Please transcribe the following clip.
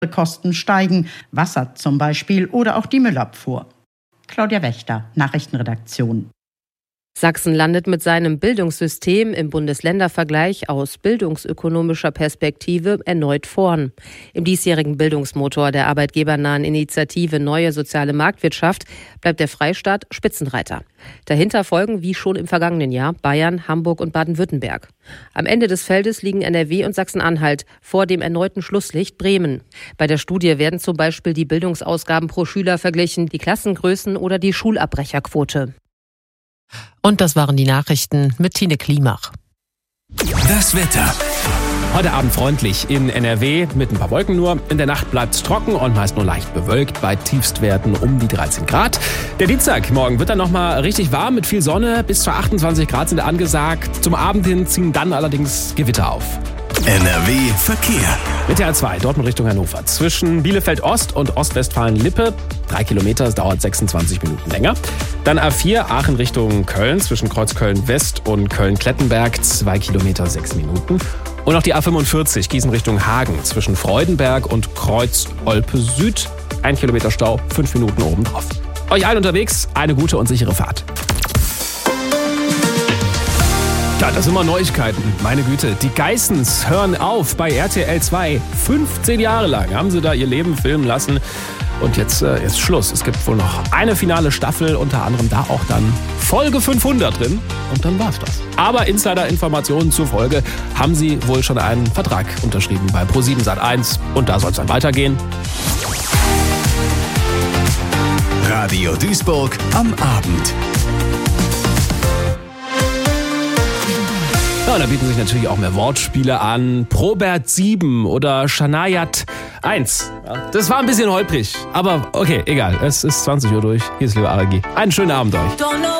Kosten steigen, Wasser zum Beispiel oder auch die Müllabfuhr. Claudia Wächter, Nachrichtenredaktion. Sachsen landet mit seinem Bildungssystem im Bundesländervergleich aus bildungsökonomischer Perspektive erneut vorn. Im diesjährigen Bildungsmotor der arbeitgebernahen Initiative Neue Soziale Marktwirtschaft bleibt der Freistaat Spitzenreiter. Dahinter folgen, wie schon im vergangenen Jahr, Bayern, Hamburg und Baden-Württemberg. Am Ende des Feldes liegen NRW und Sachsen-Anhalt vor dem erneuten Schlusslicht Bremen. Bei der Studie werden zum Beispiel die Bildungsausgaben pro Schüler verglichen, die Klassengrößen oder die Schulabbrecherquote. Und das waren die Nachrichten mit Tine Klimach. Das Wetter. Heute Abend freundlich in NRW mit ein paar Wolken nur. In der Nacht bleibt es trocken und meist nur leicht bewölkt bei Tiefstwerten um die 13 Grad. Der Dienstagmorgen wird dann nochmal richtig warm mit viel Sonne. Bis zu 28 Grad sind angesagt. Zum Abend hin ziehen dann allerdings Gewitter auf. NRW Verkehr. Mit der A2 Dortmund Richtung Hannover. Zwischen Bielefeld Ost und Ostwestfalen-Lippe. 3 Kilometer, es dauert 26 Minuten länger. Dann A4 Aachen Richtung Köln. Zwischen Kreuzköln West und Köln-Klettenberg. 2 Kilometer, 6 Minuten. Und noch die A45 Gießen Richtung Hagen. Zwischen Freudenberg und Kreuz-Olpe Süd. 1 Kilometer Stau, 5 Minuten obendrauf. Euch allen unterwegs eine gute und sichere Fahrt. Ja, das sind immer Neuigkeiten. Meine Güte, die Geissens hören auf bei RTL 2. 15 Jahre lang haben sie da ihr Leben filmen lassen. Und jetzt ist Schluss. Es gibt wohl noch eine finale Staffel, unter anderem da auch dann Folge 500 drin. Und dann war's das. Aber Insider-Informationen zur Folge haben sie wohl schon einen Vertrag unterschrieben bei Pro7 Sat.1. Und da soll es dann weitergehen. Radio Duisburg am Abend. Ja, da bieten sich natürlich auch mehr Wortspiele an. Probert 7 oder Shanayat 1. Ja, das war ein bisschen holprig, aber okay, egal. Es ist 20 Uhr durch. Hier ist Leo Aragi. Einen schönen Abend euch.